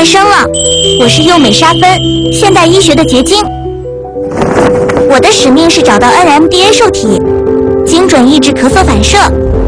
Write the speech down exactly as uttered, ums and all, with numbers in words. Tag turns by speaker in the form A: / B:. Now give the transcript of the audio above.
A: 诞生了，我是幼美沙芬，现代医学的结晶。我的使命是找到 N M D A 受体，精准抑制咳嗽反射，